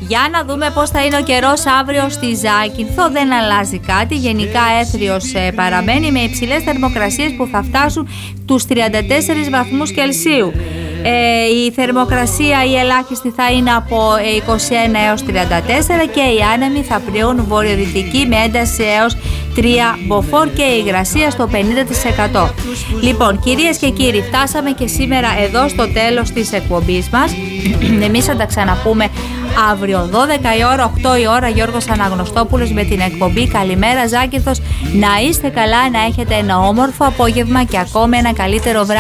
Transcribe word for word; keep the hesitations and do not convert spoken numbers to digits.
Για να δούμε πώς θα είναι ο καιρός αύριο στη Ζάκυνθο. Δεν αλλάζει κάτι. Γενικά έθριος ε, παραμένει με υψηλές θερμοκρασίες που θα φτάσουν τους τριάντα τέσσερις βαθμούς Κελσίου. Ε, η θερμοκρασία η ελάχιστη θα είναι από είκοσι ένα έως τριάντα τέσσερα και οι άνεμοι θα πλέουν βορειοδυτική με ένταση έως τρία μποφόρ και η υγρασία στο πενήντα τοις εκατό. Λοιπόν, κυρίες και κύριοι, φτάσαμε και σήμερα εδώ στο τέλος της εκπομπής μας. Εμείς θα τα ξαναπούμε αύριο δώδεκα η ώρα, οκτώ η ώρα, Γιώργος Αναγνωστόπουλος με την εκπομπή Καλημέρα Ζάκυνθος. Να είστε καλά, να έχετε ένα όμορφο απόγευμα και ακόμα ένα καλύτερο βράδυ.